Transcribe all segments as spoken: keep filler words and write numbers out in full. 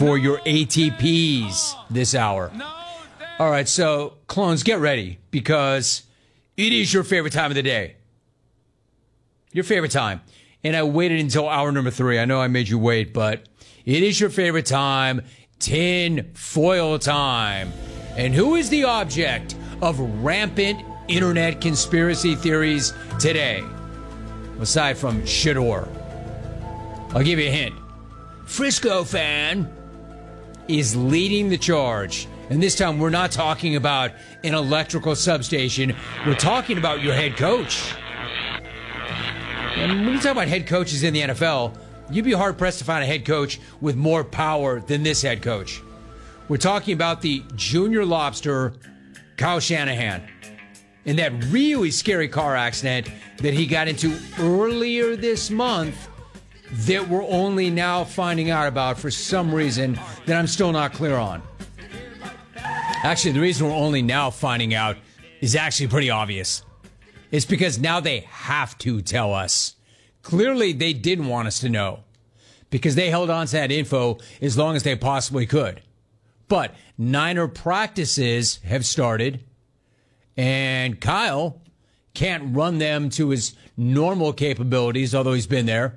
for your A T Ps this hour. All right, so, clones, get ready, because it is your favorite time of the day. Your favorite time. And I waited until hour number three. I know I made you wait, but it is your favorite time, tin foil time. And who is the object of rampant internet conspiracy theories today? Aside from Shador. I'll give you a hint. Frisco fan is leading the charge. And this time we're not talking about an electrical substation. We're talking about your head coach. And when you talk about head coaches in the N F L, you'd be hard-pressed to find a head coach with more power than this head coach. We're talking about the junior lobster, Kyle Shanahan, and that really scary car accident that he got into earlier this month that we're only now finding out about for some reason that I'm still not clear on. Actually, the reason we're only now finding out is actually pretty obvious. It's because now they have to tell us. Clearly, they didn't want us to know because they held on to that info as long as they possibly could. But Niner practices have started, and Kyle can't run them to his normal capabilities, although he's been there.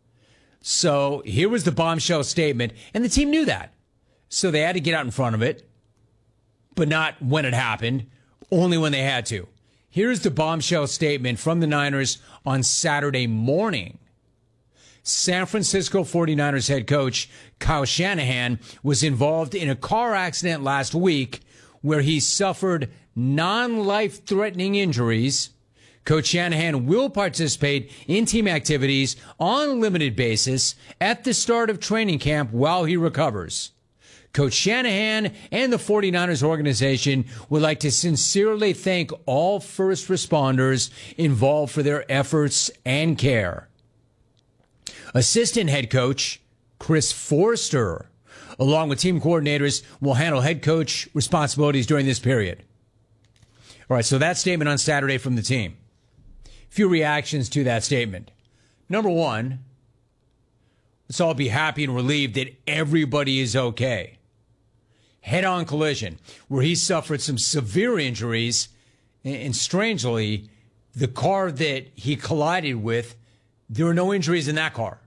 So here was the bombshell statement, and the team knew that. So they had to get out in front of it, but not when it happened, only when they had to. Here's the bombshell statement from the Niners on Saturday morning. San Francisco forty-niners head coach Kyle Shanahan was involved in a car accident last week where he suffered non-life-threatening injuries. Coach Shanahan will participate in team activities on a limited basis at the start of training camp while he recovers. Coach Shanahan and the forty-niners organization would like to sincerely thank all first responders involved for their efforts and care. Assistant head coach Chris Forster, along with team coordinators, will handle head coach responsibilities during this period. All right, so that statement on Saturday from the team. Few reactions to that statement. Number one, let's all be happy and relieved that everybody is okay. Head-on collision where he suffered some severe injuries, and strangely, the car that he collided with, there were no injuries in that car.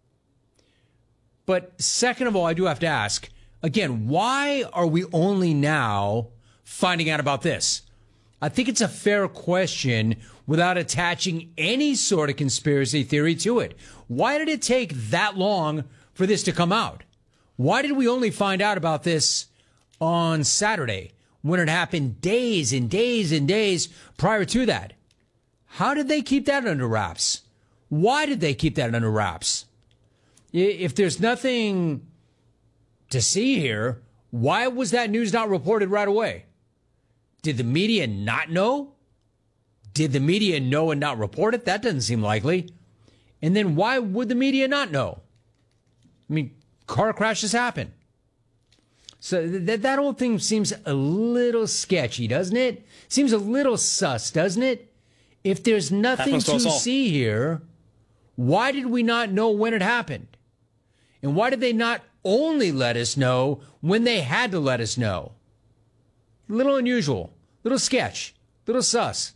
But second of all, I do have to ask, again, why are we only now finding out about this? I think it's a fair question without attaching any sort of conspiracy theory to it. Why did it take that long for this to come out? Why did we only find out about this on Saturday when it happened days and days and days prior to that? How did they keep that under wraps? Why did they keep that under wraps? If there's nothing to see here, why was that news not reported right away? Did the media not know? Did the media know and not report it? That doesn't seem likely. And then why would the media not know? I mean, car crashes happen. So that that whole thing seems a little sketchy, doesn't it? Seems a little sus, doesn't it? If there's nothing to see here, why did we not know when it happened? And why did they not only let us know when they had to let us know? Little unusual, little sketch, little sus.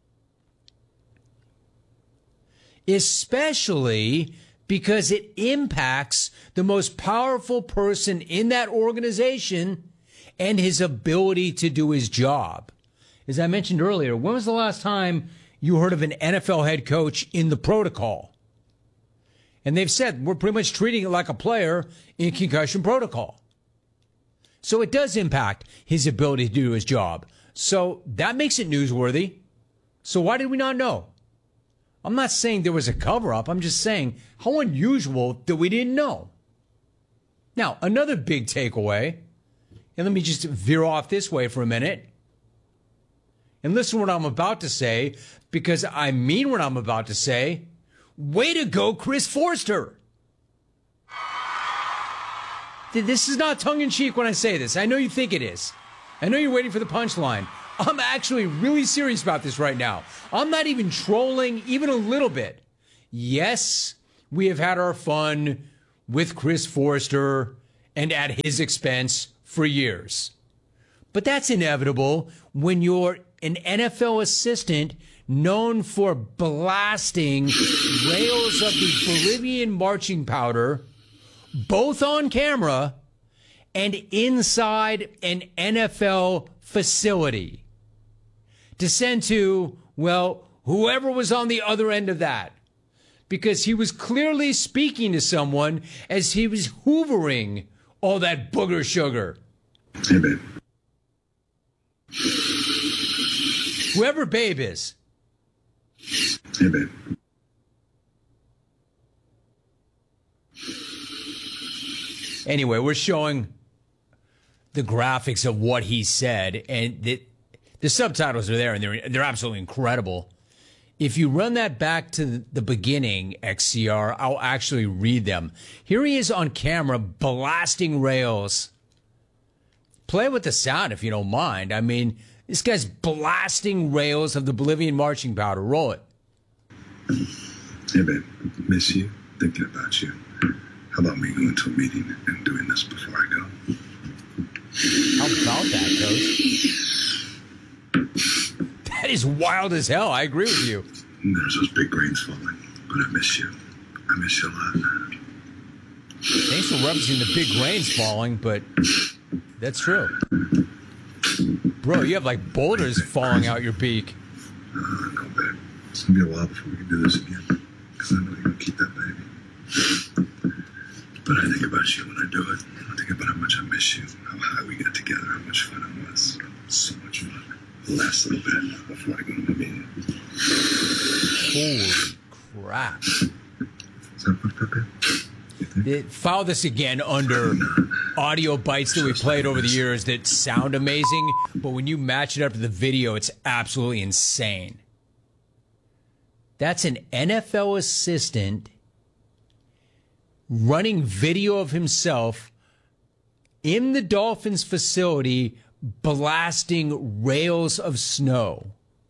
Especially because it impacts the most powerful person in that organization and his ability to do his job. As I mentioned earlier, when was the last time you heard of an N F L head coach in the protocol? And they've said we're pretty much treating it like a player in concussion protocol. So it does impact his ability to do his job. So that makes it newsworthy. So why did we not know? I'm not saying there was a cover-up. I'm just saying how unusual that we didn't know. Now, another big takeaway, and let me just veer off this way for a minute, and listen to what I'm about to say, because I mean what I'm about to say. Way to go, Chris Forster. This is not tongue-in-cheek when I say this. I know you think it is. I know you're waiting for the punchline. I'm actually really serious about this right now. I'm not even trolling even a little bit. Yes, we have had our fun with Chris Forster and at his expense for years. But that's inevitable when you're an N F L assistant known for blasting rails of the Bolivian marching powder, both on camera and inside an N F L facility, to send to, well, whoever was on the other end of that. Because he was clearly speaking to someone as he was hoovering all that booger sugar. Hey, babe. Whoever Babe is. Hey, babe. Anyway, we're showing the graphics of what he said, and the, the subtitles are there, and they're they're absolutely incredible. If you run that back to the beginning, X C R, I'll actually read them. Here he is on camera blasting rails. Play with the sound if you don't mind. I mean, this guy's blasting rails of the Bolivian marching powder. Roll it. Hey, babe. Miss you. Thinking about you. How about me going to a meeting and doing this before I go? How about that, Coach? That is wild as hell. I agree with you. There's those big rains falling, but I miss you. I miss you a lot. Thanks for referencing the big rains falling, but that's true. Bro, you have like boulders falling out your beak. Uh, no, babe. It's going to be a while before we can do this again, because I know you're going to keep that baby. But I think about you when I do it. I think about how much I miss you, how high we got together, how much fun it was. So much fun. The last little bit before I go to my meeting. Holy crap. Is that fucked up, babe? It, file this again under audio bites that we played over the years that sound amazing, but when you match it up to the video, it's absolutely insane. That's an N F L assistant running video of himself in the Dolphins facility blasting rails of snow.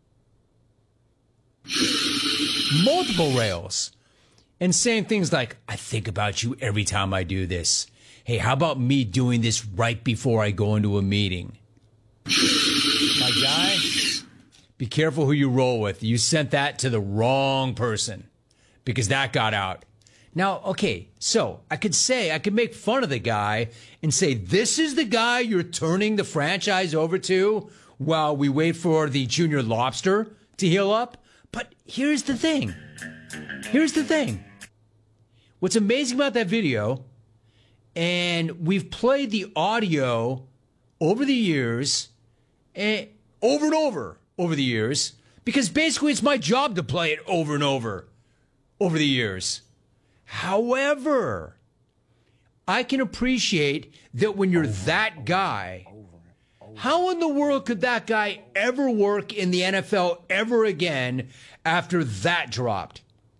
Multiple rails. And saying things like, I think about you every time I do this. Hey, how about me doing this right before I go into a meeting? My guy, be careful who you roll with. You sent that to the wrong person because that got out. Now, okay, so I could say, I could make fun of the guy and say, this is the guy you're turning the franchise over to while we wait for the Junior Lobster to heal up. But here's the thing. Here's the thing. What's amazing about that video, and we've played the audio over the years, and over and over over the years, because basically it's my job to play it over and over over the years. However, I can appreciate that when you're that guy, how in the world could that guy ever work in the N F L ever again after that dropped?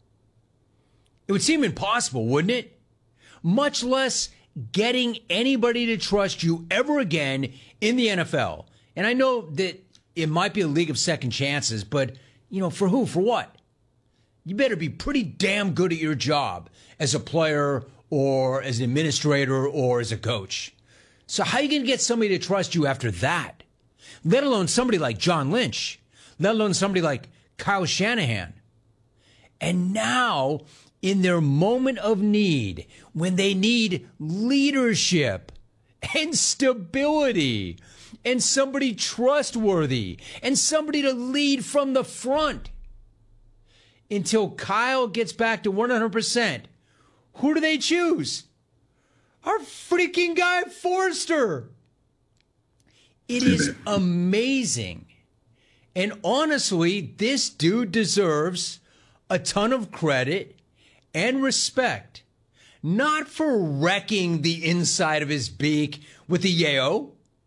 It would seem impossible, wouldn't it? Much less getting anybody to trust you ever again in the N F L. And I know that it might be a league of second chances, but, you know, for who? For what? You better be pretty damn good at your job as a player or as an administrator or as a coach. So how are you going to get somebody to trust you after that? Let alone somebody like John Lynch. Let alone somebody like Kyle Shanahan. And now, in their moment of need, when they need leadership and stability and somebody trustworthy and somebody to lead from the front, until Kyle gets back to one hundred percent, who do they choose? Our freaking guy, Forrester. It is amazing. And honestly, this dude deserves a ton of credit and respect, not for wrecking the inside of his beak with the yayo.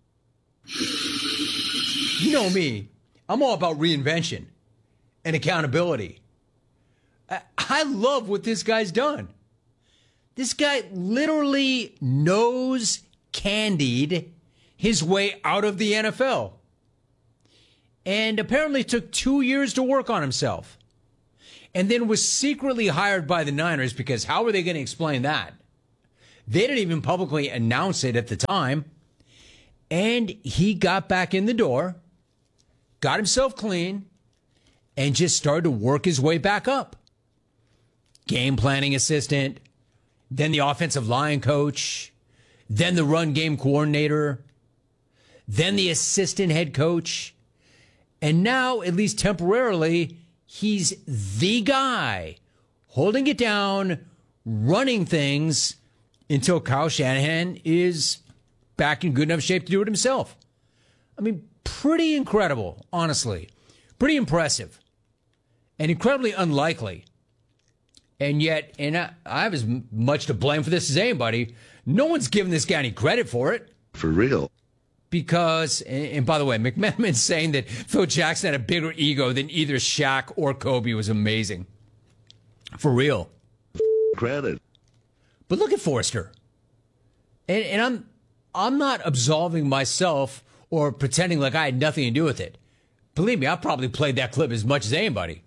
You know me, I'm all about reinvention and accountability. I, I love what this guy's done. This guy literally nose candied his way out of the N F L. And apparently took two years to work on himself. And then was secretly hired by the Niners, because how are they going to explain that? They didn't even publicly announce it at the time. And he got back in the door, got himself clean, and just started to work his way back up. Game planning assistant, then the offensive line coach, then the run game coordinator, then the assistant head coach. And now, at least temporarily, he's the guy holding it down, running things until Kyle Shanahan is back in good enough shape to do it himself. I mean, pretty incredible, honestly. Pretty impressive. And incredibly unlikely. And yet, and I, I have as much to blame for this as anybody, no one's giving this guy any credit for it. For real. Because, and by the way, McMenamin's saying that Phil Jackson had a bigger ego than either Shaq or Kobe was amazing. For real. Credit. But look at Forster. And, and I'm I'm not absolving myself or pretending like I had nothing to do with it. Believe me, I probably played that clip as much as anybody.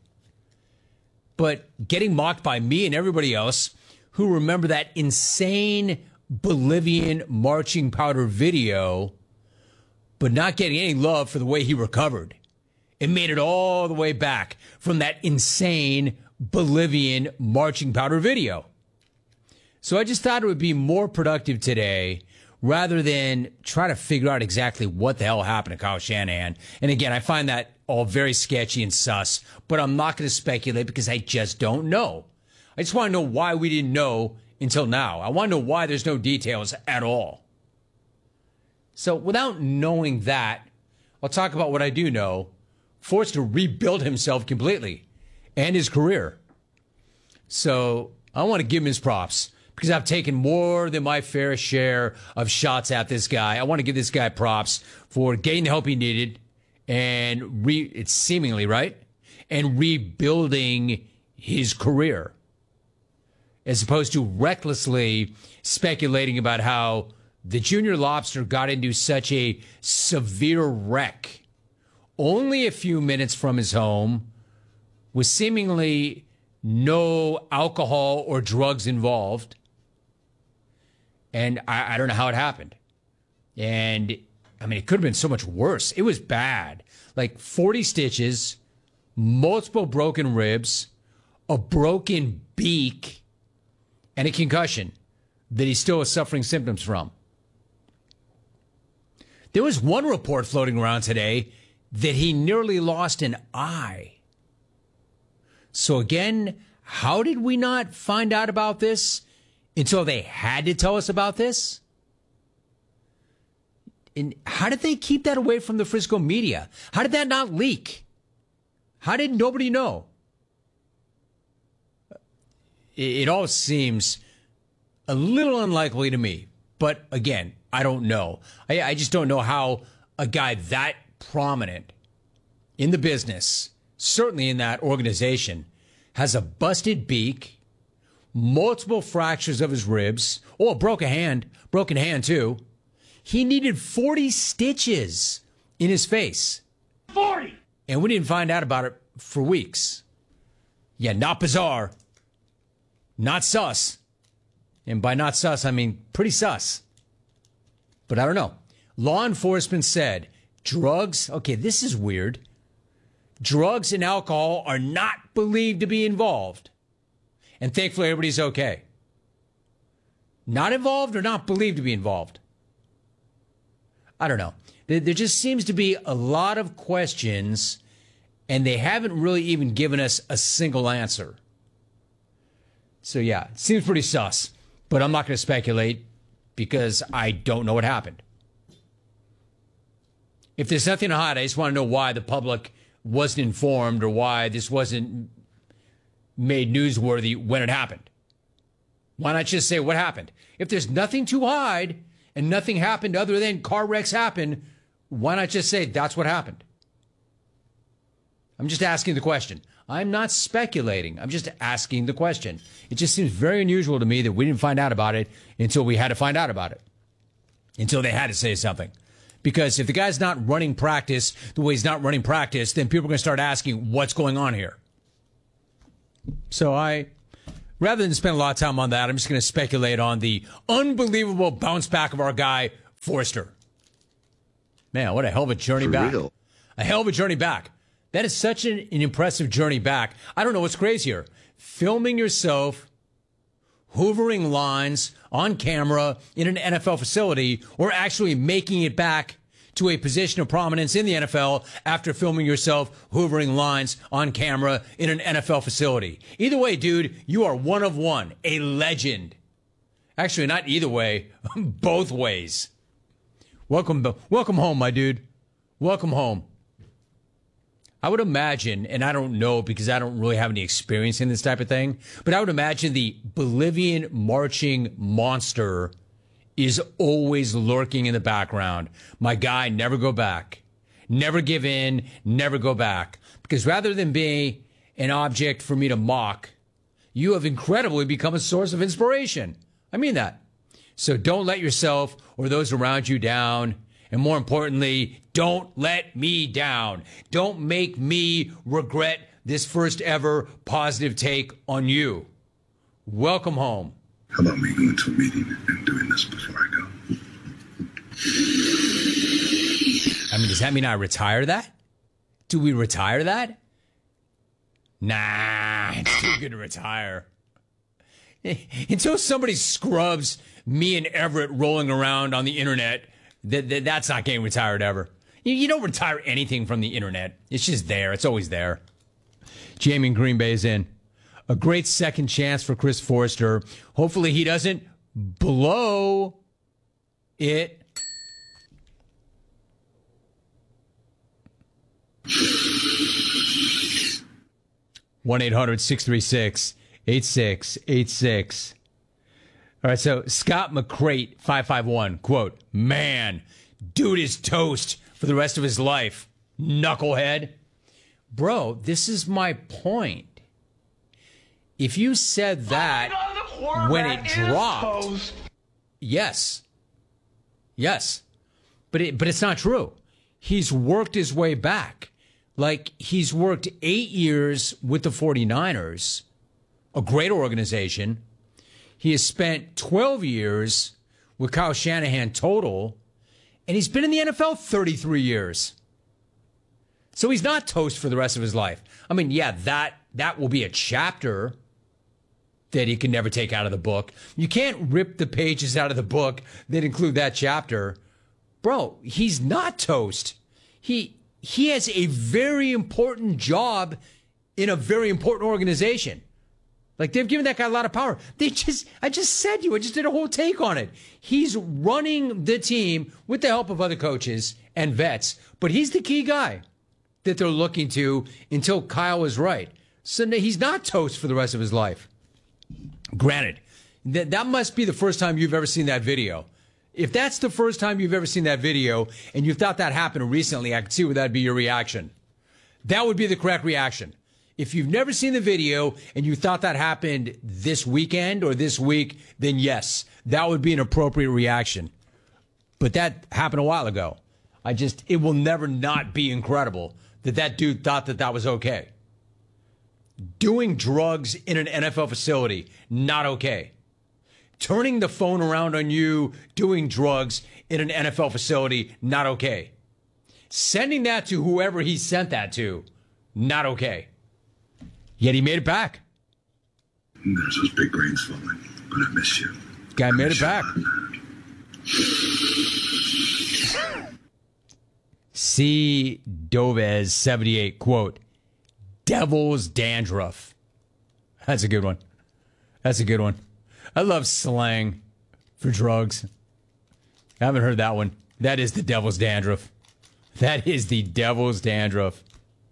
But getting mocked by me and everybody else who remember that insane Bolivian marching powder video, but not getting any love for the way he recovered. It made it all the way back from that insane Bolivian marching powder video. So I just thought it would be more productive today rather than try to figure out exactly what the hell happened to Kyle Shanahan. And again, I find that all very sketchy and sus, but I'm not going to speculate because I just don't know. I just want to know why we didn't know until now. I want to know why there's no details at all. So without knowing that, I'll talk about what I do know. Forced to rebuild himself completely and his career. So I want to give him his props because I've taken more than my fair share of shots at this guy. I want to give this guy props for getting the help he needed and re, it's seemingly right, and rebuilding his career, as opposed to recklessly speculating about how the Junior Lobster got into such a severe wreck only a few minutes from his home with seemingly no alcohol or drugs involved. And I, I don't know how it happened. And I mean, it could have been so much worse. It was bad. Like forty stitches, multiple broken ribs, a broken beak, and a concussion that he still is suffering symptoms from. There was one report floating around today that he nearly lost an eye. So again, how did we not find out about this until they had to tell us about this? And how did they keep that away from the Frisco media? How did that not leak? How did nobody know? It, it all seems a little unlikely to me. But again, I don't know. I, I just don't know how a guy that prominent in the business, certainly in that organization, has a busted beak, multiple fractures of his ribs, oh, broke a hand, broken hand too. He needed forty stitches in his face. forty! And we didn't find out about it for weeks. Yeah, not bizarre. Not sus. And by not sus, I mean pretty sus. But I don't know. Law enforcement said drugs, okay, this is weird. Drugs and alcohol are not believed to be involved. And thankfully, everybody's okay. Not involved or not believed to be involved? I don't know. There, there just seems to be a lot of questions, and they haven't really even given us a single answer. So, yeah, it seems pretty sus. But I'm not going to speculate because I don't know what happened. If there's nothing to hide, I just want to know why the public wasn't informed or why this wasn't made newsworthy when it happened. Why not just say what happened? If there's nothing to hide and nothing happened other than car wrecks happen, why not just say that's what happened? I'm just asking the question. I'm not speculating. I'm just asking the question. It just seems very unusual to me that we didn't find out about it until we had to find out about it, until they had to say something. Because if the guy's not running practice the way he's not running practice, then people are going to start asking what's going on here. So I Rather than spend a lot of time on that, I'm just going to speculate on the unbelievable bounce back of our guy, Forster. Man, what a hell of a journey For back. real. A hell of a journey back. That is such an, an impressive journey back. I don't know what's crazier. Filming yourself, hoovering lines on camera in an N F L facility, or actually making it back to a position of prominence in the N F L after filming yourself hoovering lines on camera in an N F L facility. Either way, dude, you are one of one, a legend. Actually, not either way, both ways. Welcome, welcome home, my dude. Welcome home. I would imagine, and I don't know because I don't really have any experience in this type of thing, but I would imagine the Bolivian marching monster is always lurking in the background. My guy, never go back. Never give in, never go back. Because rather than being an object for me to mock, you have incredibly become a source of inspiration. I mean that. So don't let yourself or those around you down. And more importantly, don't let me down. Don't make me regret this first ever positive take on you. Welcome home. How about me going to a meeting and doing this before I go? I mean, does that mean I retire that? Do we retire that? Nah, it's too good to retire. Until somebody scrubs me and Everett rolling around on the internet, that, that that's not getting retired ever. You, you don't retire anything from the internet. It's just there. It's always there. Jamie in Green Bay's in. A great second chance for Chris Forster. Hopefully he doesn't blow it. one eight hundred six three six eight six eight six. All right, so Scott McCrate, five five one, quote, man, dude is toast for the rest of his life. Knucklehead. Bro, this is my point. If you said that when it dropped, yes, yes, but it, but it's not true. He's worked his way back. Like, he's worked eight years with the 49ers, a great organization. He has spent twelve years with Kyle Shanahan total, and he's been in the N F L thirty-three years. So he's not toast for the rest of his life. I mean, yeah, that that will be a chapter that he can never take out of the book. You can't rip the pages out of the book that include that chapter. Bro, he's not toast. He he has a very important job in a very important organization. Like, they've given that guy a lot of power. They just, I just said to you, I just did a whole take on it. He's running the team with the help of other coaches and vets, but he's the key guy that they're looking to until Kyle is right. So he's not toast for the rest of his life. Granted, that that must be the first time you've ever seen that video. If that's the first time you've ever seen that video and you thought that happened recently, I could see where that'd be your reaction. That would be the correct reaction. If you've never seen the video and you thought that happened this weekend or this week, then yes, that would be an appropriate reaction. But that happened a while ago. I just, it will never not be incredible that that dude thought that that was okay. Doing drugs in an N F L facility, not okay. Turning the phone around on you, doing drugs in an N F L facility, not okay. Sending that to whoever he sent that to, not okay. Yet he made it back. There's those big rains falling, but I miss you. Guy made it back. C. Dovez, seventy-eight, quote, devil's dandruff. That's a good one. That's a good one. I love slang for drugs. I haven't heard that one. That is the devil's dandruff. That is the devil's dandruff.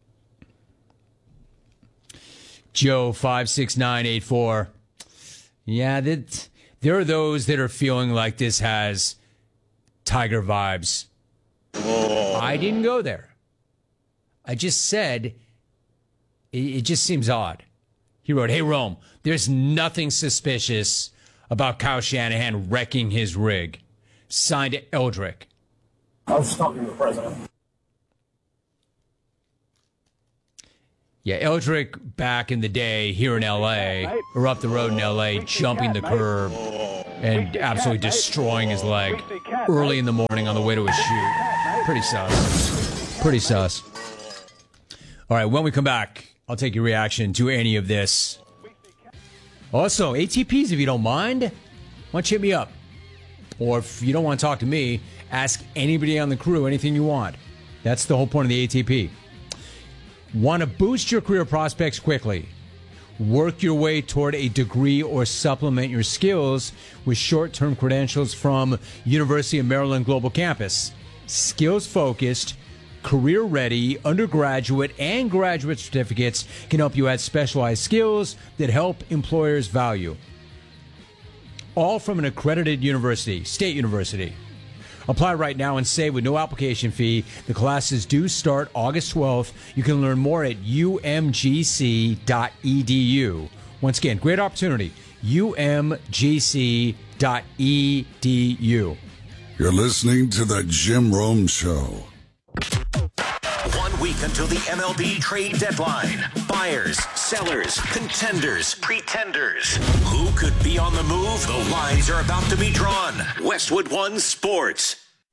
Joe, five six nine eight four. Yeah, that, there are those that are feeling like this has Tiger vibes. Oh. I didn't go there. I just said it, it just seems odd. He wrote, hey, Rome, there's nothing suspicious about Kyle Shanahan wrecking his rig. Signed Eldrick. I'll stop you, the president. Yeah, Eldrick back in the day here in L A, or up the road in L A, jumping the curb and absolutely destroying his leg early in the morning on the way to a shoot. Pretty sus. Pretty sus. All right, when we come back, I'll take your reaction to any of this. Also, A T Ps, if you don't mind, why don't you hit me up? Or if you don't want to talk to me, ask anybody on the crew anything you want. That's the whole point of the A T P. Want to boost your career prospects quickly? Work your way toward a degree or supplement your skills with short-term credentials from University of Maryland Global Campus. Skills-focused, career-ready, undergraduate and graduate certificates can help you add specialized skills that help employers value. All from an accredited university, state university. Apply right now and save with no application fee. The classes do start August twelfth. You can learn more at U M G C dot E D U. Once again, great opportunity. U M G C dot E D U. You're listening to The Jim Rome Show. One week until the M L B trade deadline. Buyers, sellers, contenders, pretenders. Who could be on the move? The lines are about to be drawn. Westwood One Sports.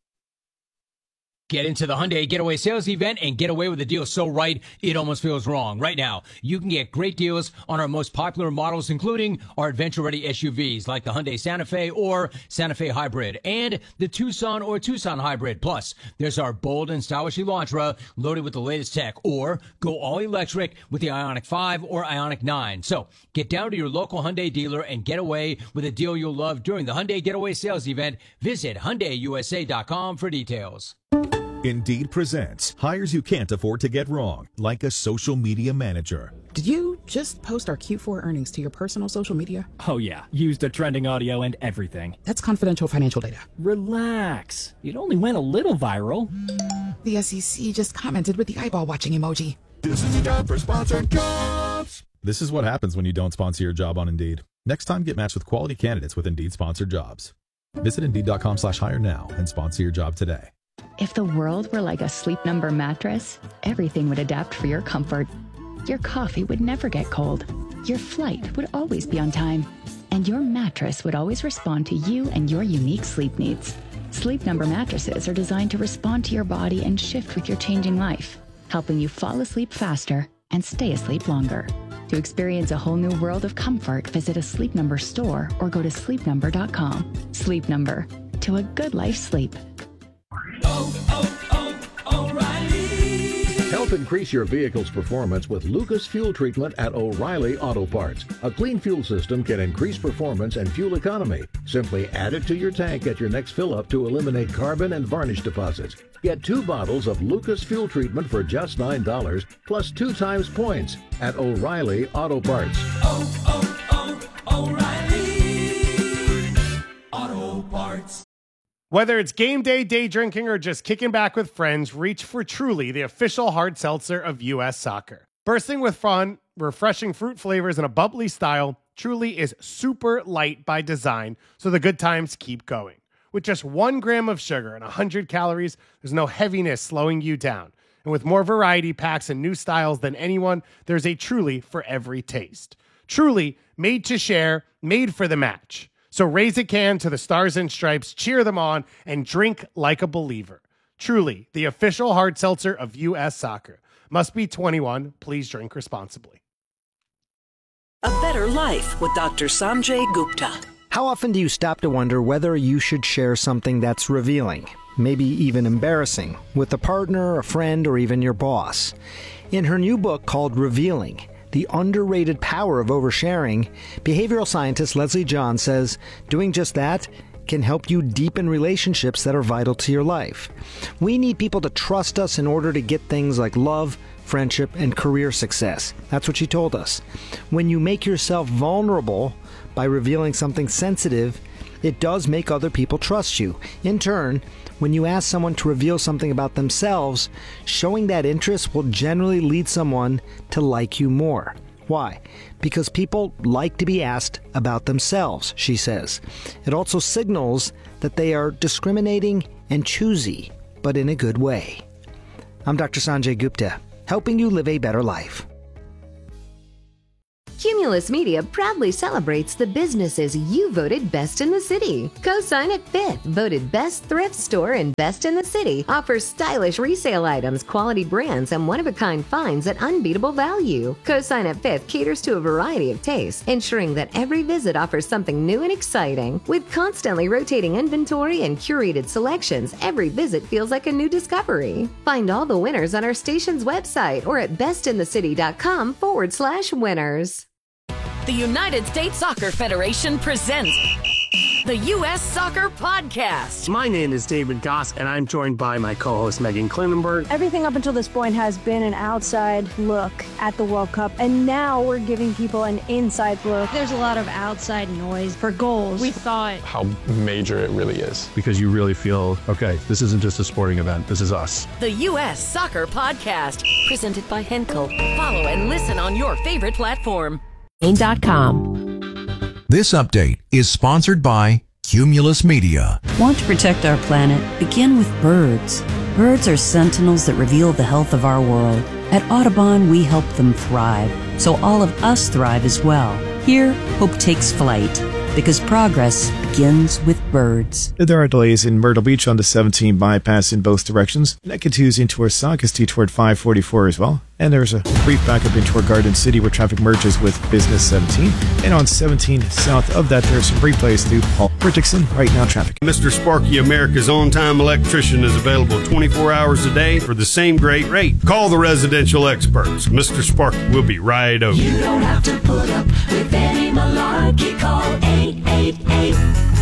Get into the Hyundai Getaway Sales Event and get away with a deal so right, it almost feels wrong. Right now, you can get great deals on our most popular models, including our adventure-ready S U Vs like the Hyundai Santa Fe or Santa Fe Hybrid and the Tucson or Tucson Hybrid. Plus, there's our bold and stylish Elantra loaded with the latest tech, or go all-electric with the Ioniq five or Ioniq nine. So, get down to your local Hyundai dealer and get away with a deal you'll love during the Hyundai Getaway Sales Event. Visit Hyundai U S A dot com for details. Indeed presents hires you can't afford to get wrong, like a social media manager. Did you just post our Q four earnings to your personal social media? Oh yeah, used the trending audio and everything. That's confidential financial data. Relax. It only went a little viral. The S E C just commented with the eyeball watching emoji. This is the job for sponsored jobs. This is what happens when you don't sponsor your job on Indeed. Next time, get matched with quality candidates with Indeed sponsored jobs. Visit Indeed.com slash hire now and sponsor your job today. If the world were like a Sleep Number mattress, everything would adapt for your comfort. Your coffee would never get cold. Your flight would always be on time. And your mattress would always respond to you and your unique sleep needs. Sleep Number mattresses are designed to respond to your body and shift with your changing life, helping you fall asleep faster and stay asleep longer. To experience a whole new world of comfort, visit a Sleep Number store or go to sleep number dot com. Sleep Number. To a good life sleep. Oh, oh, oh, O'Reilly. Help increase your vehicle's performance with Lucas Fuel Treatment at O'Reilly Auto Parts. A clean fuel system can increase performance and fuel economy. Simply add it to your tank at your next fill-up to eliminate carbon and varnish deposits. Get two bottles of Lucas Fuel Treatment for just nine dollars, plus two times points at O'Reilly Auto Parts. Oh, oh, oh, O'Reilly Auto Parts. Whether it's game day, day drinking, or just kicking back with friends, reach for Truly, the official hard seltzer of U S Soccer. Bursting with fun, refreshing fruit flavors, and a bubbly style, Truly is super light by design, so the good times keep going. With just one gram of sugar and one hundred calories, there's no heaviness slowing you down. And with more variety packs and new styles than anyone, there's a Truly for every taste. Truly, made to share, made for the match. So raise a can to the Stars and Stripes, cheer them on, and drink like a believer. Truly, the official hard seltzer of U S Soccer. Must be twenty-one. Please drink responsibly. A better life with Doctor Sanjay Gupta. How often do you stop to wonder whether you should share something that's revealing, maybe even embarrassing, with a partner, a friend, or even your boss? In her new book called Revealing, The Underrated Power of Oversharing, behavioral scientist Leslie John says doing just that can help you deepen relationships that are vital to your life. We need people to trust us in order to get things like love, friendship, and career success. That's what she told us. When you make yourself vulnerable by revealing something sensitive, it does make other people trust you. In turn, when you ask someone to reveal something about themselves, showing that interest will generally lead someone to like you more. Why? Because people like to be asked about themselves, she says. It also signals that they are discriminating and choosy, but in a good way. I'm Doctor Sanjay Gupta, helping you live a better life. Cumulus Media proudly celebrates the businesses you voted best in the city. Cosign at Fifth, voted best thrift store and best in the city, offers stylish resale items, quality brands, and one-of-a-kind finds at unbeatable value. Cosign at Fifth caters to a variety of tastes, ensuring that every visit offers something new and exciting. With constantly rotating inventory and curated selections, every visit feels like a new discovery. Find all the winners on our station's website or at bestinthecity.com forward slash winners. The United States Soccer Federation presents the U S Soccer Podcast. My name is David Goss, and I'm joined by my co-host Megan Klinenberg. Everything up until this point has been an outside look at the World Cup, and now we're giving people an inside look. There's a lot of outside noise for goals. We thought how major it really is. Because you really feel, okay, this isn't just a sporting event, this is us. The U S Soccer Podcast, presented by Henkel. Follow and listen on your favorite platform. dot com. This update is sponsored by Cumulus Media. Want to protect our planet? Begin with birds. Birds are sentinels that reveal the health of our world. At Audubon, we help them thrive, so all of us thrive as well. Here, hope takes flight, because progress begins with birds. There are delays in Myrtle Beach on the seventeen bypass in both directions. And that continues into Orsakasti toward five forty-four as well. And there's a brief backup in toward Garden City where traffic merges with Business seventeen. And on seventeen south of that, there's some brief delays through Paul Richardson. Right now, traffic. Mister Sparky, America's on-time electrician, is available twenty-four hours a day for the same great rate. Call the residential experts. Mister Sparky will be right over. You don't have to put up with any malarkey. Call eight eight eight,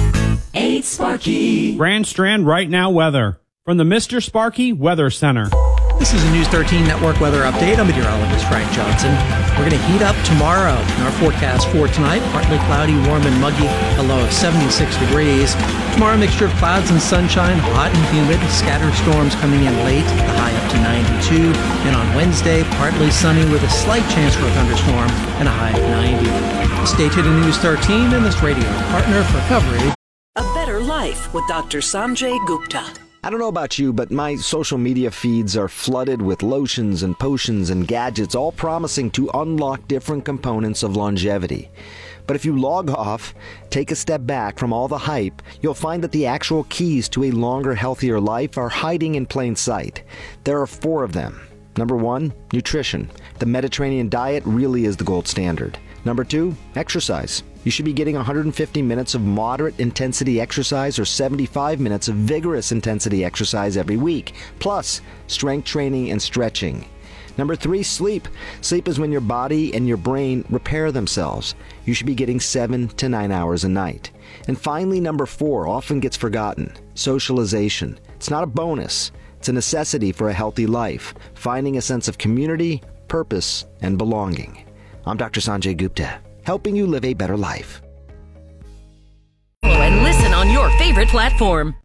eight Sparky. Grand Strand Right Now weather from the Mister Sparky Weather Center. This is a News thirteen Network weather update. I'm meteorologist Frank Johnson. We're going to heat up tomorrow. In our forecast for tonight, partly cloudy, warm and muggy, a low of seventy-six degrees. Tomorrow, mixture of clouds and sunshine, hot and humid, scattered storms coming in late, the high up to ninety-two. And on Wednesday, partly sunny with a slight chance for a thunderstorm and a high of ninety. Stay tuned to News thirteen and this radio partner for coverage. A Better Life with Doctor Sanjay Gupta. I don't know about you, but my social media feeds are flooded with lotions and potions and gadgets, all promising to unlock different components of longevity. But if you log off, take a step back from all the hype, you'll find that the actual keys to a longer, healthier life are hiding in plain sight. There are four of them. Number one, nutrition. The Mediterranean diet really is the gold standard. Number two, exercise. You should be getting one hundred fifty minutes of moderate intensity exercise or seventy-five minutes of vigorous intensity exercise every week, plus strength training and stretching. Number three, sleep. Sleep is when your body and your brain repair themselves. You should be getting seven to nine hours a night. And finally, number four, often gets forgotten, socialization. It's not a bonus. It's a necessity for a healthy life, finding a sense of community, purpose, and belonging. I'm Doctor Sanjay Gupta, helping you live a better life. Follow and listen on your favorite platform.